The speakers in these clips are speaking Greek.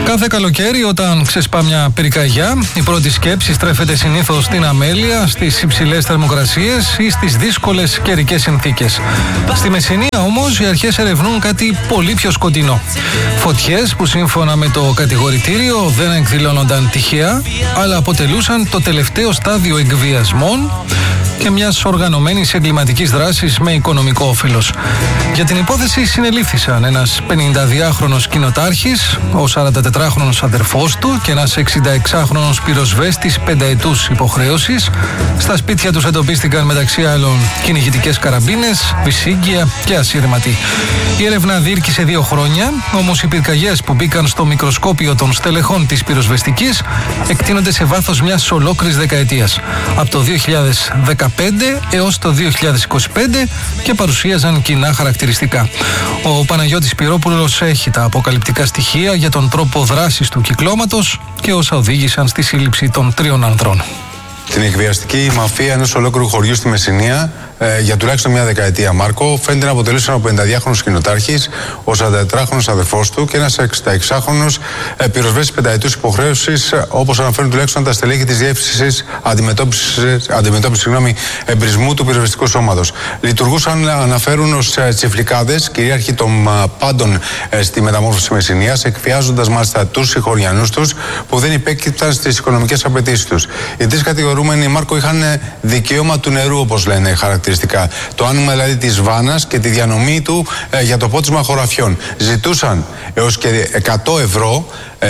Κάθε καλοκαίρι, όταν ξεσπά μια πυρκαγιά, η πρώτη σκέψη στρέφεται συνήθως στην αμέλεια, στις υψηλές θερμοκρασίες ή στις δύσκολες καιρικές συνθήκες. Στη Μεσσηνία όμως οι αρχές ερευνούν κάτι πολύ πιο σκοτεινό. Φωτιές που σύμφωνα με το κατηγορητήριο δεν εκδηλώνονταν τυχαία, αλλά αποτελούσαν το τελευταίο στάδιο εκβιασμών και μιας οργανωμένης εγκληματικής δράσης με οικονομικό όφελος. Για την υπόθεση συνελήφθησαν ένας 52χρονος κοινοτάρχης, ο 44χρονος αδερφός του και ένας 66χρονος πυροσβέστης πενταετούς υποχρέωσης. Στα σπίτια τους εντοπίστηκαν μεταξύ άλλων κυνηγητικές καραμπίνες, βυσίγγια και ασύρματοι. Η έρευνα διήρκησε 2 χρόνια, όμως οι πυρκαγιές που μπήκαν στο μικροσκόπιο των στελεχών της πυροσβεστικής εκτείνονται σε βάθος μιας ολόκληρης δεκαετίας, από το 2015 έως το 2025, και παρουσίαζαν κοινά χαρακτηριστικά. Ο Παναγιώτης Πυρόπουλος έχει τα αποκαλυπτικά στοιχεία για τον τρόπο δράσης του κυκλώματος και όσα οδήγησαν στη σύλληψη των 3 ανδρών. Την εκβιαστική μαφία ενός ολόκληρου χωριού στη Μεσσηνία για τουλάχιστον μια δεκαετία, Μάρκο, φαίνεται να αποτελούσε ο 52χρονος κοινοτάρχης, ο 44χρονος αδερφός του και ένας 66χρονος πυροσβέστης πενταετούς υποχρέωσης, όπως αναφέρουν τουλάχιστον τα στελέχη της Διεύθυνσης Αντιμετώπισης Εμπρισμού του Πυροσβεστικού Σώματος. Λειτουργούσαν, αναφέρουν, ως τσιφλικάδες, κυρίαρχοι των πάντων στη μεταμόρφωση της Μεσσηνίας, εκβιάζοντας μάλιστα τους συγχωριανούς τους που δεν υπέκυπταν στις οικονομικές απαιτήσεις τους. Οι 3 κατηγορούμενοι, Μάρκο, είχαν δικαίωμα του νερού, όπως λένε χαρακτηριστικά. Το άνοιγμα δηλαδή της βάνας και τη διανομή του για το πότισμα χωραφιών. Ζητούσαν έως και 100 ευρώ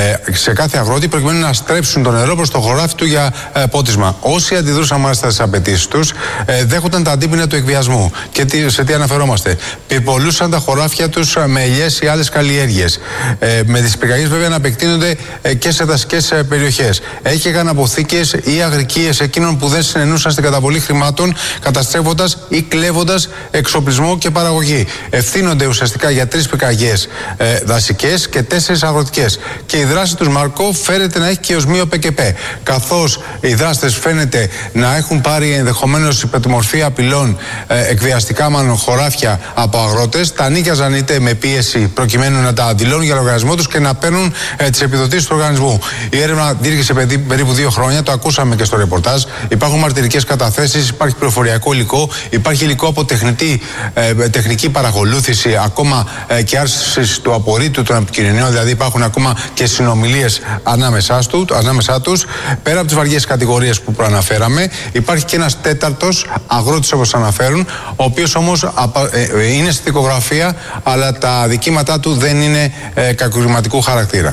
σε κάθε αγρότη προκειμένου να στρέψουν το νερό προς το χωράφι του για πότισμα. Όσοι αντιδρούσαν μάλιστα στις απαιτήσεις τους, δέχονταν τα αντίπεινα του εκβιασμού. Και σε τι αναφερόμαστε? Πυρπολούσαν τα χωράφια τους με ελιές ή άλλες καλλιέργειες. Με τις πυρκαγιές βέβαια να επεκτείνονται και σε δασικές περιοχές. Έκαιγαν αποθήκες ή αγρικίες εκείνων που δεν συνενούσαν στην καταβολή χρημάτων, καταστρέφοντας ή κλέβοντας εξοπλισμό και παραγωγή. Ευθύνονται ουσιαστικά για 3 πυρκαγιές δασικές και 4 αγροτικές. Και η δράση τους, Μάρκο, φαίνεται να έχει και οσμίο ΠΚΠ. Καθώς οι δράστες φαίνεται να έχουν πάρει ενδεχομένως υπό τη μορφή απειλών εκβιαστικά μάλλον χωράφια από αγρότες, τα νοίκιαζαν είτε με πίεση προκειμένου να τα δηλώνουν για λογαριασμό τους και να παίρνουν τις επιδοτήσεις του οργανισμού. Η έρευνα διήρκησε περίπου 2 χρόνια, το ακούσαμε και στο ρεπορτάζ. Υπάρχουν μαρτυρικές καταθέσεις, υπάρχει πληροφοριακό υλικό, υπάρχει υλικό από τεχνική παρακολούθηση, ακόμα και άρση του απορρίτου των επικοινωνιών, δηλαδή υπάρχουν ακόμα και συνομιλίες ανάμεσά τους. Πέρα από τις βαριές κατηγορίες που προαναφέραμε, υπάρχει και ένας 4ος αγρότης, όπως αναφέρουν, ο οποίος όμως είναι στη δικογραφία, αλλά τα αδικήματά του δεν είναι κακουργηματικού χαρακτήρα.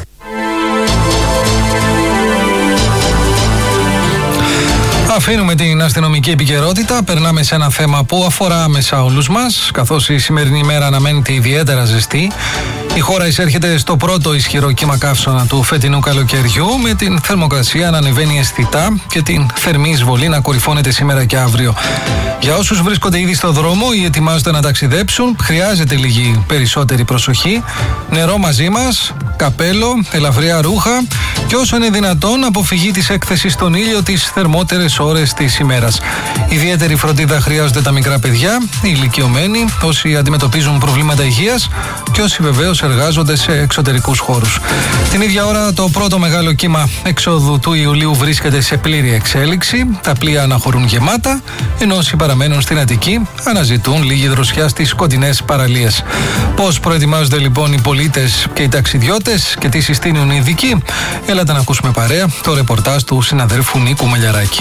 Αφήνουμε την αστυνομική επικαιρότητα, περνάμε σε ένα θέμα που αφορά άμεσα όλους μας, καθώς η σημερινή ημέρα αναμένεται ιδιαίτερα ζεστή. Η χώρα εισέρχεται στο πρώτο ισχυρό κύμα καύσωνα του φετινού καλοκαιριού, με την θερμοκρασία να ανεβαίνει αισθητά και την θερμή εισβολή να κορυφώνεται σήμερα και αύριο. Για όσους βρίσκονται ήδη στο δρόμο ή ετοιμάζονται να ταξιδέψουν, χρειάζεται λίγη περισσότερη προσοχή. Νερό μαζί μας, καπέλο, ελαφριά ρούχα και όσο είναι δυνατόν αποφυγή της έκθεσης στον ήλιο τις θερμότερες ώρες της ημέρας. Ιδιαίτερη φροντίδα χρειάζονται τα μικρά παιδιά, οι ηλικιωμένοι, όσοι αντιμετωπίζουν προβλήματα υγείας και όσοι βεβαίως εργάζονται σε εξωτερικούς χώρους. Την ίδια ώρα το πρώτο μεγάλο κύμα εξόδου του Ιουλίου βρίσκεται σε πλήρη εξέλιξη. Τα πλοία αναχωρούν γεμάτα, ενώ όσοι παραμένουν στην Αττική αναζητούν λίγη δροσιά στις σκοτεινές παραλίες. Πώς προετοιμάζονται λοιπόν οι πολίτες και οι ταξιδιώτες και τι συστήνουν οι ειδικοί? Έλατε να ακούσουμε παρέα το ρεπορτάζ του συναδέλφου Νίκου Μαλιαράκη.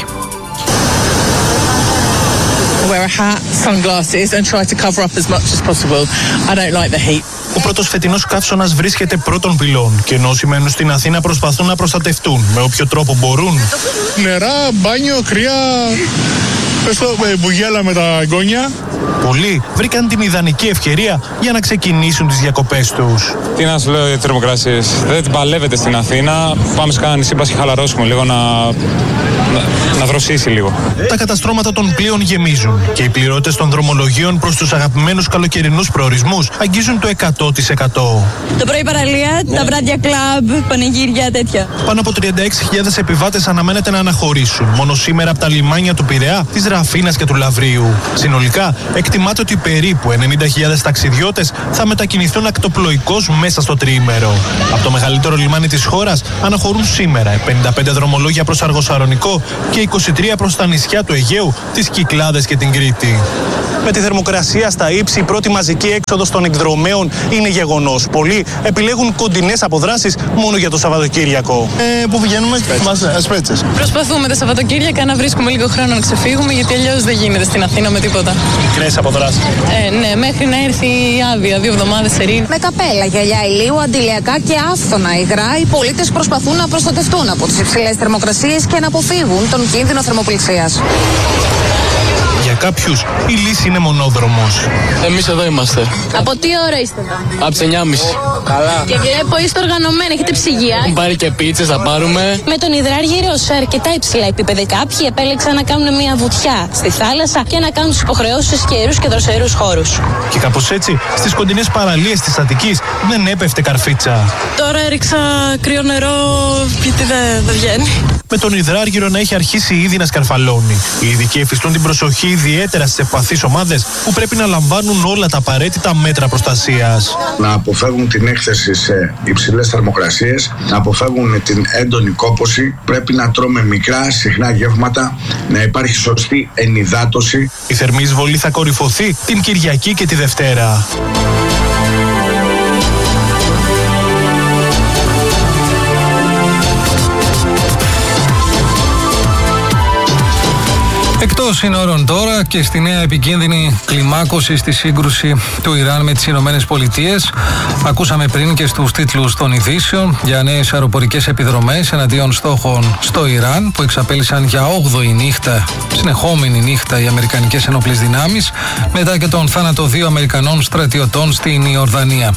Wear a hat, sunglasses and try to cover up as much as possible. I don't like the heat. Ο πρώτος φετινός καύσωνας βρίσκεται πρώτων πυλών και ενώ όσοι μένουν στην Αθήνα προσπαθούν να προστατευτούν με όποιο τρόπο μπορούν. Νερά, μπάνιο, κρύα, μπουγέλα με τα εγγόνια. Πολλοί βρήκαν την ιδανική ευκαιρία για να ξεκινήσουν τις διακοπές τους. Τι να σου λέω για τις θερμοκρασίες, δεν την παλεύετε στην Αθήνα. Πάμε σε κάνα νησί, πας και χαλαρώσουμε λίγο, να δροσίσει λίγο. Τα καταστρώματα των πλοίων γεμίζουν και οι πληρωτές των δρομολογίων προς τους αγαπημένους καλοκαιρινούς προορισμούς αγγίζουν το 100%. Το πρωί παραλία, τα βράδια κλαμπ, πανηγύρια, τέτοια. Πάνω από 36.000 επιβάτες αναμένεται να αναχωρήσουν μόνο σήμερα από τα λιμάνια του Πειραιά, της Ραφίνας και του Λαβρίου. Συνολικά, εκτιμάται ότι περίπου 90.000 ταξιδιώτες θα μετακινηθούν ακτοπλοϊκώς μέσα στο τριήμερο. Από το μεγαλύτερο λιμάνι της χώρας αναχωρούν σήμερα 55 δρομολόγια προς Αργοσαρονικό και 23 προς τα νησιά του Αιγαίου, τις Κυκλάδες και την Κρήτη. Με τη θερμοκρασία στα ύψη, η πρώτη μαζική έξοδος των εκδρομέων είναι γεγονός. Πολλοί επιλέγουν κοντινές αποδράσεις μόνο για το Σαββατοκύριακο. Πού πηγαίνουμε? Σπέτσες. Προσπαθούμε τα Σαββατοκύριακα να βρίσκουμε λίγο χρόνο να ξεφύγουμε, γιατί αλλιώς δεν γίνεται στην Αθήνα με τίποτα. Μικρές αποδράσεις. Ναι, μέχρι να έρθει η άδεια, 2 εβδομάδες σερί. Με καπέλα, γυαλιά ηλίου, αντιλιακά και άφθονα υγρά, οι πολίτες προσπαθούν να προστατευτούν από τις υψηλές θερμοκρασίες και να αποφύγουν τον κίνδυνο θερμοπληξίας. Για κάποιους η λύση είναι μονόδρομος. Εμείς εδώ είμαστε. Από τι ώρα είστε εδώ? Από τις 9.30. Καλά. Και βλέπω είστε οργανωμένοι, έχετε ψυγεία. Πάρει και πίτσες, θα πάρουμε. Με τον υδράργυρο σε αρκετά υψηλά επίπεδα, κάποιοι επέλεξαν να κάνουν μια βουτιά στη θάλασσα και να κάνουν τις υποχρεώσεις σε καιρούς και δροσερούς χώρους. Και κάπως έτσι, στις κοντινές παραλίες της Αττικής δεν έπεφτε καρφίτσα. Τώρα έριξα κρύο νερό, γιατί δεν βγαίνει. Με τον υδράργυρο να έχει αρχίσει ήδη να σκαρφαλώνει. Οι ειδικοί εφιστούν την προσοχή ιδιαίτερα στις ευπαθείς ομάδες που πρέπει να λαμβάνουν όλα τα απαραίτητα μέτρα προστασίας. Να αποφεύγουν την έκθεση σε υψηλές θερμοκρασίες, να αποφεύγουν την έντονη κόπωση, πρέπει να τρώμε μικρά, συχνά γεύματα, να υπάρχει σωστή ενυδάτωση. Η θερμή εισβολή θα κορυφωθεί την Κυριακή και τη Δευτέρα. Εκτός συνόρων τώρα και στη νέα επικίνδυνη κλιμάκωση στη σύγκρουση του Ιράν με τις Ηνωμένες Πολιτείες, ακούσαμε πριν και στους τίτλους των ειδήσεων για νέες αεροπορικές επιδρομές εναντίον στόχων στο Ιράν που εξαπέλυσαν για 8η νύχτα, συνεχόμενη νύχτα, οι αμερικανικές ενόπλες δυνάμεις μετά και τον θάνατο 2 Αμερικανών στρατιωτών στην Ιορδανία.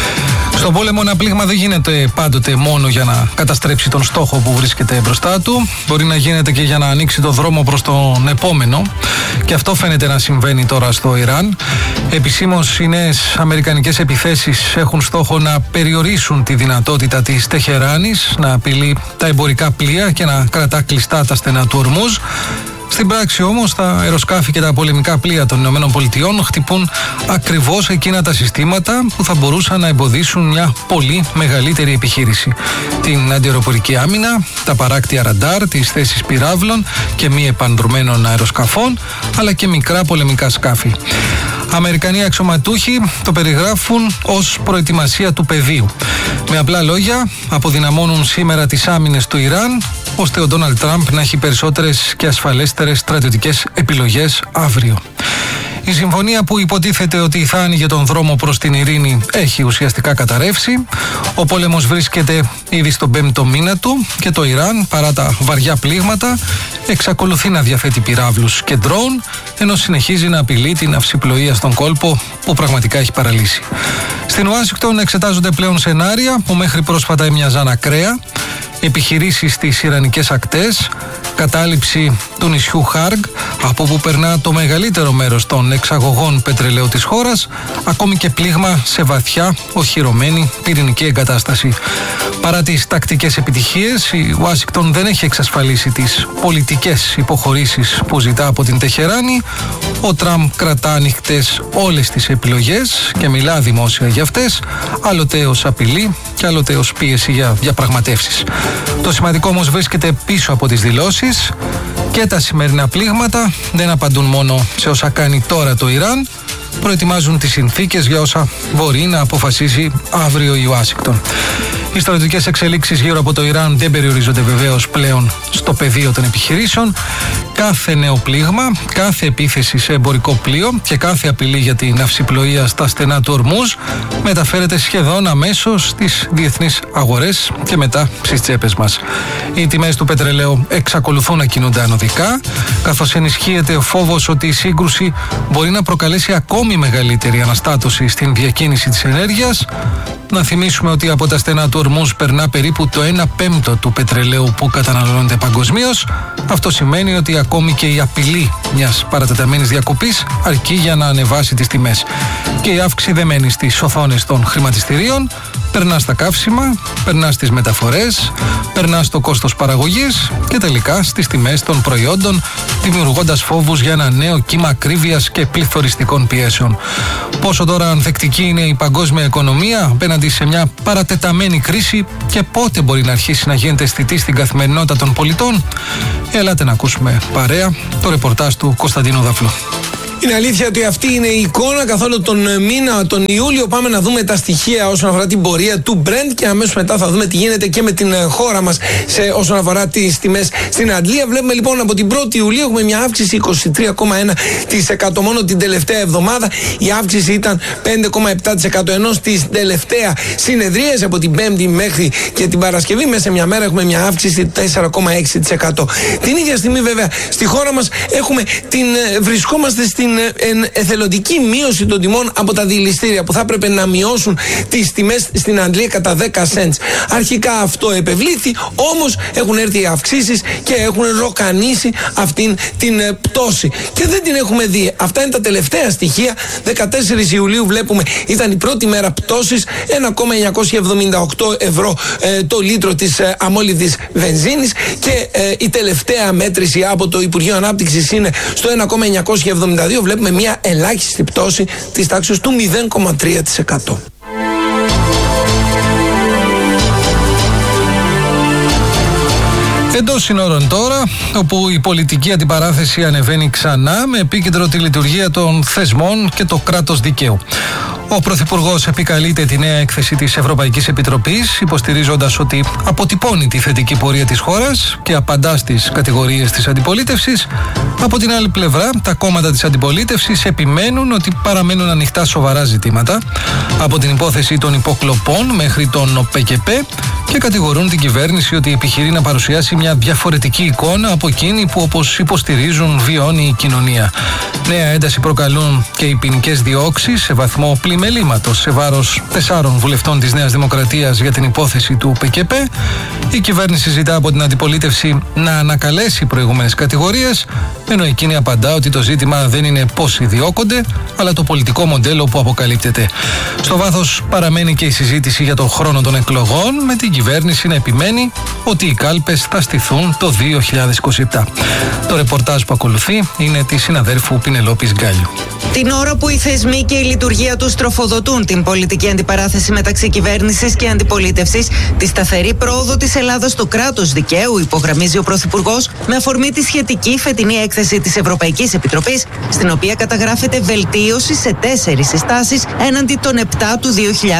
Στον πόλεμο ένα πλήγμα δεν γίνεται πάντοτε μόνο για να καταστρέψει τον στόχο που βρίσκεται μπροστά του. Μπορεί να γίνεται και για να ανοίξει το δρόμο προς τον επόμενο. Και αυτό φαίνεται να συμβαίνει τώρα στο Ιράν. Επισήμως οι νέες αμερικανικές επιθέσεις έχουν στόχο να περιορίσουν τη δυνατότητα της Τεχεράνης να απειλεί τα εμπορικά πλοία και να κρατά κλειστά τα στενά του Ορμούζ. Στην πράξη όμως τα αεροσκάφη και τα πολεμικά πλοία των ΗΠΑ χτυπούν ακριβώς εκείνα τα συστήματα που θα μπορούσαν να εμποδίσουν μια πολύ μεγαλύτερη επιχείρηση. Την αντιαεροπορική άμυνα, τα παράκτια ραντάρ, τις θέσεις πυράβλων και μη επανδρομένων αεροσκαφών, αλλά και μικρά πολεμικά σκάφη. Αμερικανοί αξιωματούχοι το περιγράφουν ως προετοιμασία του πεδίου. Με απλά λόγια, αποδυναμώνουν σήμερα τις άμυνες του Ιράν, ώστε ο Ντόναλντ Τραμπ να έχει περισσότερες και ασφαλέστερες στρατιωτικές επιλογές αύριο. Η συμφωνία που υποτίθεται ότι θα άνοιγε τον δρόμο προς την ειρήνη έχει ουσιαστικά καταρρεύσει. Ο πόλεμος βρίσκεται ήδη στον 5ο μήνα του και το Ιράν, παρά τα βαριά πλήγματα, εξακολουθεί να διαθέτει πυράβλους και ντρόουν, ενώ συνεχίζει να απειλεί την αυσιπλοεία στον κόλπο που πραγματικά έχει παραλύσει. Στην Ουάσιγκτον εξετάζονται πλέον σενάρια που μέχρι πρόσφατα έμοιαζαν ακραία. Επιχειρήσεις στις Ιρανικές ακτές, κατάληψη του νησιού Χάργκ, από όπου περνά το μεγαλύτερο μέρος των εξαγωγών πετρελαίου της χώρας, ακόμη και πλήγμα σε βαθιά οχυρωμένη πυρηνική εγκατάσταση. Παρά τις τακτικές επιτυχίες, η Ουάσιγκτον δεν έχει εξασφαλίσει τις πολιτικές υποχωρήσεις που ζητά από την Τεχεράνη. Ο Τραμπ κρατά ανοιχτές όλες τις επιλογές και μιλά δημόσια για αυτές, άλλοτε ως απειλή και άλλοτε ως πίεση για διαπραγματεύσεις. Το σημαντικό όμως βρίσκεται πίσω από τις δηλώσεις και τα σημερινά πλήγματα δεν απαντούν μόνο σε όσα κάνει τώρα το Ιράν, προετοιμάζουν τις συνθήκες για όσα μπορεί να αποφασίσει αύριο η Ουάσιγκτον. Οι στρατιωτικές εξελίξεις γύρω από το Ιράν δεν περιορίζονται βεβαίως πλέον στο πεδίο των επιχειρήσεων. Κάθε νέο πλήγμα, κάθε επίθεση σε εμπορικό πλοίο και κάθε απειλή για την ναυσιπλοεία στα στενά του Ορμούζ μεταφέρεται σχεδόν αμέσως στις διεθνείς αγορές και μετά στις τσέπες μας. Οι τιμές του πετρελαίου εξακολουθούν να κινούνται ανωδικά, καθώς ενισχύεται ο φόβος ότι η σύγκρουση μπορεί να προκαλέσει ακόμη μεγαλύτερη αναστάτωση στην διακίνηση της ενέργειας. Να θυμίσουμε ότι από τα στενά του Ορμούζ περνά περίπου το 1/5 του πετρελαίου που καταναλώνεται παγκοσμίως. Αυτό σημαίνει ότι ακόμη και η απειλή μιας παρατεταμένης διακοπής αρκεί για να ανεβάσει τις τιμές. Και η αύξηση δεν μένει στις οθόνες των χρηματιστηρίων. περνάς στα καύσιμα, περνάς στις μεταφορές, περνάς στο κόστος παραγωγής και τελικά στις τιμές των προϊόντων, δημιουργώντας φόβους για ένα νέο κύμα ακρίβειας και πληθωριστικών πιέσεων. Πόσο τώρα ανθεκτική είναι η παγκόσμια οικονομία απέναντι σε μια παρατεταμένη κρίση και πότε μπορεί να αρχίσει να γίνεται αισθητή στην καθημερινότητα των πολιτών? Ελάτε να ακούσουμε παρέα το ρεπορτάζ του Κωνσταντίνου Δαφλού. Είναι αλήθεια ότι αυτή είναι η εικόνα καθόλου τον μήνα, τον Ιούλιο. Πάμε να δούμε τα στοιχεία όσον αφορά την πορεία του Brent και αμέσως μετά θα δούμε τι γίνεται και με την χώρα μας όσον αφορά τις τιμές στην Αγγλία. Βλέπουμε λοιπόν από την 1η Ιουλίου έχουμε μια αύξηση 23,1% μόνο την τελευταία εβδομάδα. Η αύξηση ήταν 5,7%, ενώ στη τελευταία συνεδρίαση από την Πέμπτη μέχρι και την Παρασκευή μέσα σε μια μέρα έχουμε μια αύξηση 4,6%. Την ίδια στιγμή βέβαια στη χώρα μας βρισκόμαστε στην εθελοντική μείωση των τιμών από τα δηληστήρια που θα έπρεπε να μειώσουν τις τιμές στην Αγγλία κατά 10 cents. Αρχικά αυτό επευλήθη, όμως έχουν έρθει οι αυξήσεις και έχουν ροκανίσει αυτήν την πτώση και δεν την έχουμε δει. Αυτά είναι τα τελευταία στοιχεία. 14 Ιουλίου βλέπουμε ήταν η πρώτη μέρα πτώσης, 1,978 ευρώ το λίτρο της αμόλυδης βενζίνης και η τελευταία μέτρηση από το Υπουργείο Ανάπτυξης είναι στο 1,972. Βλέπουμε μια ελάχιστη πτώση της τάξης του 0,3%. Εντός συνόρων τώρα, όπου η πολιτική αντιπαράθεση ανεβαίνει ξανά με επίκεντρο τη λειτουργία των θεσμών και το κράτος δικαίου. Ο Πρωθυπουργός επικαλείται τη νέα έκθεση της Ευρωπαϊκής Επιτροπής, υποστηρίζοντας ότι αποτυπώνει τη θετική πορεία της χώρας και απαντά στις κατηγορίες της αντιπολίτευσης. Από την άλλη πλευρά, τα κόμματα της αντιπολίτευσης επιμένουν ότι παραμένουν ανοιχτά σοβαρά ζητήματα, από την υπόθεση των υποκλοπών μέχρι τον ΠΚΠ, και κατηγορούν την κυβέρνηση ότι επιχειρεί να παρουσιάσει μια διαφορετική εικόνα από εκείνη που, όπως υποστηρίζουν, βιώνει η κοινωνία. Νέα ένταση προκαλούν και οι ποινικές διώξεις σε βαθμό πλημελήματος σε βάρος 4 βουλευτών της Νέας Δημοκρατίας για την υπόθεση του ΠΚΠ. Η κυβέρνηση ζητά από την αντιπολίτευση να ανακαλέσει προηγούμενες κατηγορίες, ενώ εκείνη απαντά ότι το ζήτημα δεν είναι πόσοι διώκονται, αλλά το πολιτικό μοντέλο που αποκαλύπτεται. Στο βάθος παραμένει και η συζήτηση για τον χρόνο των εκλογών, με την κυβέρνηση να επιμένει ότι οι κάλπες θα στηθούν το 2027. Το ρεπορτάζ που ακολουθεί είναι της συναδέρφου Πινελόπης Γκάλιου. Την ώρα που οι θεσμοί και η λειτουργία τους τροφοδοτούν την πολιτική αντιπαράθεση μεταξύ κυβέρνησης και αντιπολίτευσης, τη σταθερή πρόοδο της Ελλάδας στο κράτος δικαίου υπογραμμίζει ο Πρωθυπουργός με αφορμή τη σχετική φετινή έκθεση της Ευρωπαϊκής Επιτροπής, στην οποία καταγράφεται βελτίωση σε 4 συστάσεις έναντι των 7 του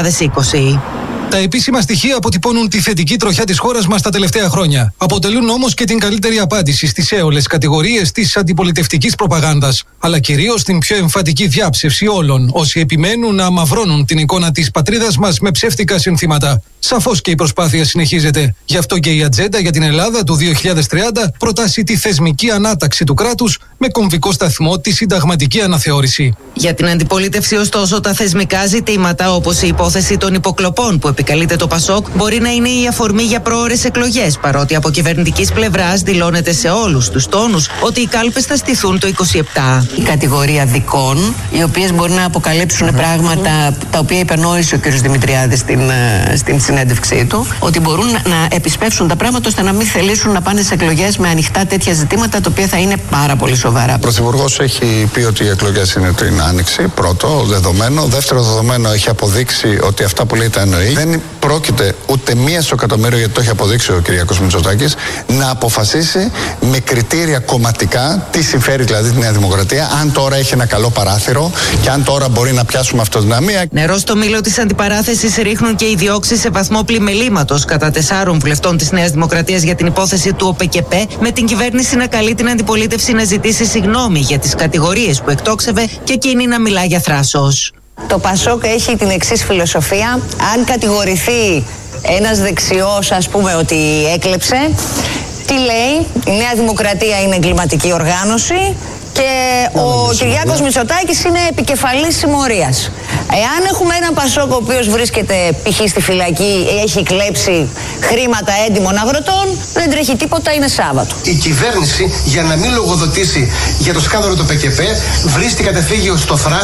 2020. Τα επίσημα στοιχεία αποτυπώνουν τη θετική τροχιά της χώρας μας τα τελευταία χρόνια. Αποτελούν όμως και την καλύτερη απάντηση στις έολες κατηγορίες της αντιπολιτευτικής προπαγάνδας, αλλά κυρίως την πιο εμφατική διάψευση όλων όσοι επιμένουν να αμαυρώνουν την εικόνα της πατρίδας μας με ψεύτικα συνθήματα. Σαφώς και η προσπάθεια συνεχίζεται. Γι' αυτό και η ατζέντα για την Ελλάδα του 2030 προτάσει τη θεσμική ανάταξη του κράτους με κομβικό σταθμό τη συνταγματική αναθεώρηση. Για την αντιπολίτευση, ωστόσο, τα θεσμικά ζητήματα, όπως η υπόθεση των υποκλοπών που επικαλείται το ΠΑΣΟΚ, μπορεί να είναι η αφορμή για πρόωρες εκλογές, παρότι από κυβερνητικής πλευράς δηλώνεται σε όλους τους τόνους ότι οι κάλπες θα στηθούν το 2027. Η κατηγορία δικών, οι οποίες μπορεί να αποκαλύψουν πράγματα τα οποία υπενόησε ο κ. Δημητριάδης στην συνέντευξή του, ότι μπορούν να επισπεύσουν τα πράγματα ώστε να μην θελήσουν να πάνε σε εκλογές με ανοιχτά τέτοια ζητήματα, τα οποία θα είναι πάρα πολύ σοβαρά. Ο Πρωθυπουργός έχει πει ότι οι εκλογές είναι την Άνοιξη, πρώτο δεδομένο. Δεύτερο δεδομένο, έχει αποδείξει ότι αυτά που λέει τα εννοεί. Δεν πρόκειται ούτε μία στο εκατομμύριο, γιατί το έχει αποδείξει ο κ. Μητσοτάκης, να αποφασίσει με κριτήρια κομματικά τι συμφέρει δηλαδή τη Νέα Δημοκρατία, αν τώρα έχει ένα καλό παράθυρο και αν τώρα μπορεί να πιάσουμε αυτοδυναμία. Νερό στο μήλο της αντιπαράθεσης ρίχνουν και οι διώξεις σε βαθμό πλημελήματος κατά 4 βουλευτών της Νέας Δημοκρατίας για την υπόθεση του ΟΠΚΠ, με την κυβέρνηση να καλεί την αντιπολίτευση να ζητήσει συγγνώμη για τις κατηγορίες που εκτόξευε και εκείνη να μιλά για θράσος. Το ΠΑΣΟΚ έχει την εξής φιλοσοφία: αν κατηγορηθεί ένας δεξιός, ας πούμε, ότι έκλεψε, τι λέει? Η Νέα Δημοκρατία είναι εγκληματική οργάνωση και ο Κυριάκος Μητσοτάκης είναι επικεφαλής συμμορίας. Εάν έχουμε έναν ΠΑΣΟΚ ο οποίος βρίσκεται π.χ. στη φυλακή, έχει κλέψει χρήματα έντιμων αγροτών, δεν τρέχει τίποτα, είναι Σάββατο. Η κυβέρνηση, για να μην λογοδοτήσει για το σκάνδαλο του ΠΚΠ, βρίσκει καταφύγιο στο θράσος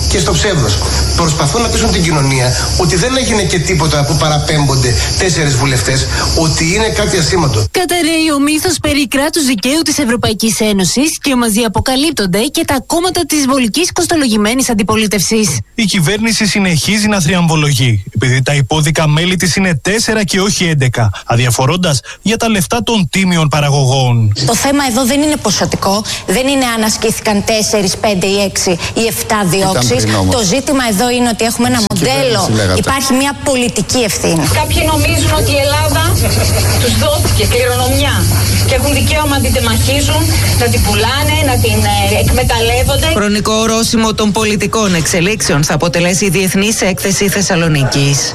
και στο ψεύδος. Προσπαθούν να πείσουν την κοινωνία ότι δεν έγινε και τίποτα που παραπέμπονται 4 βουλευτές, ότι είναι κάτι ασήμαντο. Καταρρέει ο μύθος περί κράτους δικαίου της Ευρωπαϊκής Ένωσης και μαζί αποκαλύπτονται και τα κόμματα της βολικής κοστολογημένης αντιπολίτευσης. Η κυβέρνηση συνεχίζει να θριαμβολογεί, επειδή τα υπόδικα μέλη της είναι 4 και όχι 11, αδιαφορώντας για τα λεφτά των τίμιων παραγωγών. Το θέμα εδώ δεν είναι ποσοτικό, δεν είναι αν ασκήθηκαν 4, 5 ή 6 ή 7 διώξεις. Το ζήτημα εδώ είναι ότι έχουμε ένα μοντέλο, υπάρχει μια πολιτική ευθύνη. Κάποιοι νομίζουν ότι η Ελλάδα τους δόθηκε κληρονομιά και έχουν δικαίωμα να την τεμαχίζουν, να την πουλάνε, να την εκμεταλλεύονται. Χρονικό ορόσημο των πολιτικών εξελίξεων θα αποτελέσει η Διεθνής Έκθεση Θεσσαλονίκης.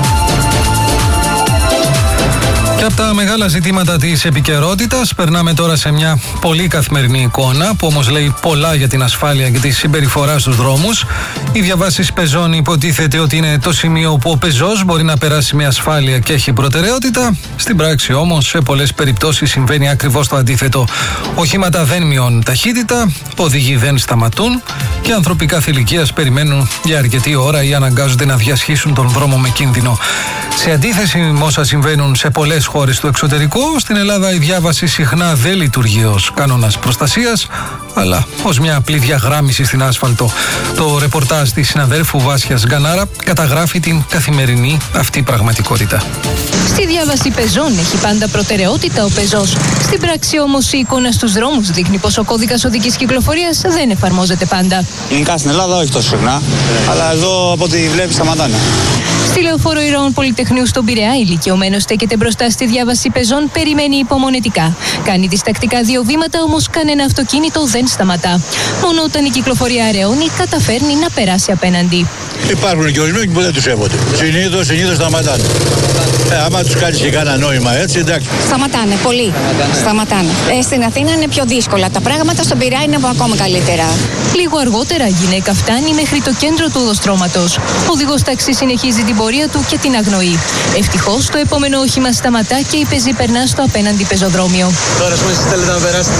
Και από τα μεγάλα ζητήματα της επικαιρότητας περνάμε τώρα σε μια πολύ καθημερινή εικόνα που όμως λέει πολλά για την ασφάλεια και τη συμπεριφορά στους δρόμους. Οι διαβάσεις πεζών υποτίθεται ότι είναι το σημείο που ο πεζός μπορεί να περάσει με ασφάλεια και έχει προτεραιότητα. Στην πράξη όμως σε πολλές περιπτώσεις συμβαίνει ακριβώς το αντίθετο. Οχήματα δεν μειώνουν ταχύτητα, οδηγοί δεν σταματούν και άνθρωποι κάθε ηλικίας περιμένουν για αρκετή ώρα ή αναγκάζονται να διασχίσουν τον δρόμο με κίνδυνο. Σε αντίθεση με όσα συμβαίνουν σε πολλές χώρες του εξωτερικού, στην Ελλάδα η διάβαση συχνά δεν λειτουργεί ως κανόνας προστασίας, αλλά ως μια απλή διαγράμμιση στην άσφαλτο. Το ρεπορτάζ της συναδέλφου Βάσιας Γκανάρα καταγράφει την καθημερινή αυτή πραγματικότητα. Στη διάβαση πεζών έχει πάντα προτεραιότητα ο πεζός. Στην πράξη όμως η εικόνα στους δρόμους δείχνει πως ο κώδικας οδικής κυκλοφορίας δεν εφαρμόζεται πάντα. Γενικά στην Ελλάδα όχι τόσο συχνά, αλλά εδώ από ό,τι βλέπει σταματάνε. Στη λεωφόρο Ηρώων Πολυτεχνείου στον Πειραιά, ηλικιωμένος στέκεται μπροστά στη διάβαση πεζών, περιμένει υπομονετικά. Κάνει διστακτικά 2 βήματα, όμως κανένα αυτοκίνητο δεν σταματά. Μόνο όταν η κυκλοφορία αραιώνει, καταφέρνει να περάσει απέναντι. Υπάρχουν και ορισμένοι που δεν τους σέβονται. Συνήθως σταματάνε. Άμα τους κάνεις και κάνα νόημα, έτσι, εντάξει. Σταματάνε, πολύ. Σταματάνε. Στην Αθήνα είναι πιο δύσκολα τα πράγματα, στον Πειραιά είναι ακόμα καλύτερα. Λίγο αργότερα η γυναίκα φτάνει μέχρι το κέντρο του οδοστρώματος. Ο οδηγός ταξί συνεχίζει την πορεία του και την αγνοεί. Ευτυχώς το επόμενο όχημα σταματά και η πεζή περνά στο απέναντι πεζοδρόμιο. Τώρα εσείς θέλετε να περάσετε.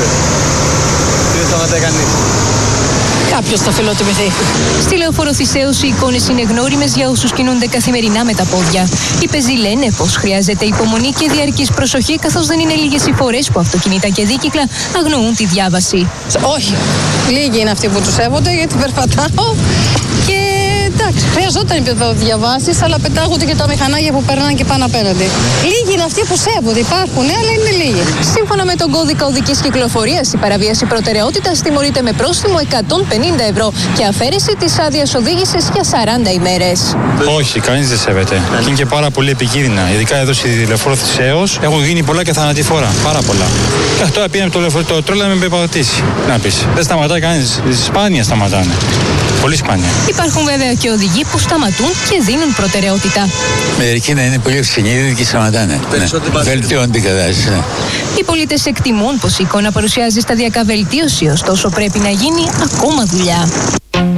Δεν σταματάει κανείς. Κάποιος θα φιλοτιμηθεί. Στη λεωφόρο Θησέως οι εικόνες είναι γνώριμες για όσους κινούνται καθημερινά με τα πόδια. Οι πεζοί λένε πως χρειάζεται υπομονή και διαρκής προσοχή, καθώς δεν είναι λίγες οι φορές που αυτοκίνητα και δίκυκλα αγνοούν τη διάβαση. Όχι. Λίγοι είναι αυτοί που τους σέβονται, γιατί περπατάω και εντάξει, χρειαζόταν να διαβάσεις, αλλά πετάγονται και τα μηχανάκια που περνάνε και πάνε απέναντι. Λίγοι είναι αυτοί που σέβονται, υπάρχουν, αλλά είναι λίγοι. Σύμφωνα με τον κώδικα οδικής κυκλοφορίας, η παραβίαση προτεραιότητας τιμωρείται με πρόστιμο 150 ευρώ και αφαίρεση της άδειας οδήγησης για 40 ημέρες. Όχι, κανείς δεν σέβεται. Και είναι και πάρα πολύ επικίνδυνα. Ειδικά εδώ στη λεωφόρο Θησέως έχουν γίνει πολλά και θανατηφόρα. Πάρα πολλά. Και τώρα πήγαμε το τρόλα με πατήσει. Να πεις. Δεν σταματάει κανείς. Σπάνια σταματάνε. Πολύ σπάνια. Υπάρχουν βέβαια και οδηγοί που σταματούν και δίνουν προτεραιότητα. Μερικοί να είναι πολύ ευσυνείδητοι και σταματάνε. Βελτιώνουν την κατάσταση. Οι πολίτες εκτιμούν πως η εικόνα παρουσιάζει σταδιακά βελτίωση, ωστόσο πρέπει να γίνει ακόμα δουλειά.